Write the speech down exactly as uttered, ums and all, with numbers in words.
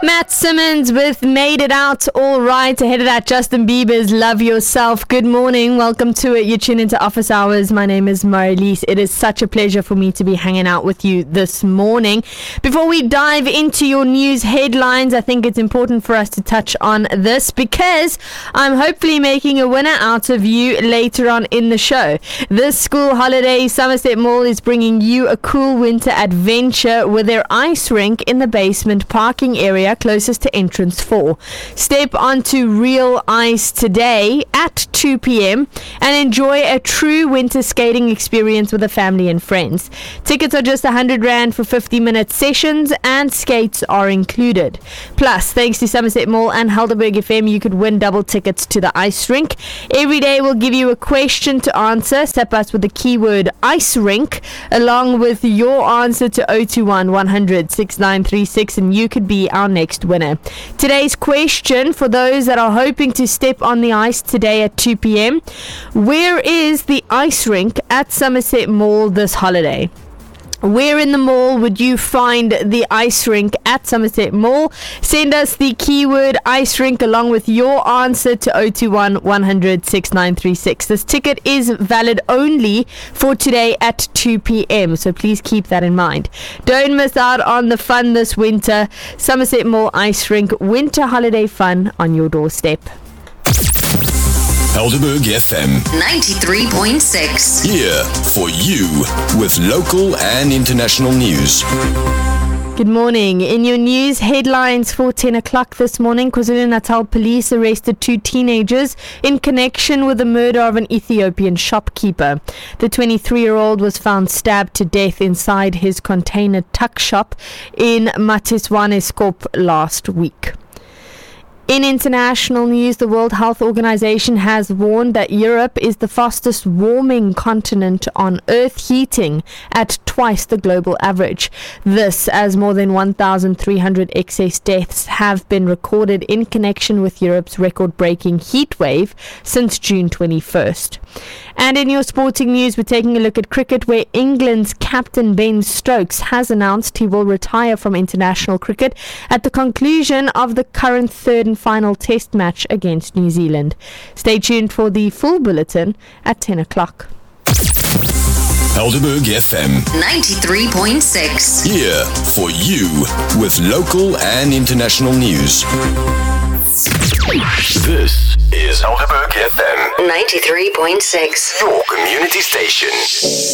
Matt Simmons with Made It Out All Right. Ahead of that, Justin Bieber's Love Yourself. Good morning. Welcome to it. You're tuned into Office Hours. My name is Marilise. It is such a pleasure for me to be hanging out with you this morning. Before we dive into your news headlines, I think it's important for us to touch on this because I'm hopefully making a winner out of you later on in the show. This school holiday, Somerset Mall is bringing you a cool winter adventure with their ice rink in the basement parking area closest to entrance four. Step onto real ice today at two p.m. and enjoy a true winter skating experience with a family and friends. Tickets are just one hundred rand for fifty minute sessions and skates are included. Plus, thanks to Somerset Mall and Helderberg F M, you could win double tickets to the ice rink. Every day we'll give you a question to answer. Step us with the keyword ice rink along with your answer to zero two one, one hundred, six nine three six and you could be our next winner. Today's question for those that are hoping to step on the ice today at two p.m. Where is the ice rink at Somerset Mall this holiday? Where in the mall would you find the ice rink at Somerset Mall? Send us the keyword ice rink along with your answer to zero two one, one hundred, six nine three six. This ticket is valid only for today at two p.m. So please keep that in mind. Don't miss out on the fun this winter. Somerset Mall Ice Rink, winter holiday fun on your doorstep. Helderberg F M ninety-three point six. Here for you with local and international news. Good morning. In your news headlines for ten o'clock this morning, KwaZulu-Natal police arrested two teenagers in connection with the murder of an Ethiopian shopkeeper. The twenty-three-year-old was found stabbed to death inside his container tuck shop in Matiswaneskop last week. In international news, the World Health Organization has warned that Europe is the fastest warming continent on Earth, heating at twice the global average. This as more than one thousand three hundred excess deaths have been recorded in connection with Europe's record-breaking heat wave since June twenty-first. And in your sporting news, we're taking a look at cricket, where England's captain Ben Stokes has announced he will retire from international cricket at the conclusion of the current third and final test match against New Zealand. Stay tuned for the full bulletin at ten o'clock. Helderberg F M ninety-three point six. Here for you with local and international news. This is Helderberg F M ninety-three point six. Your community station.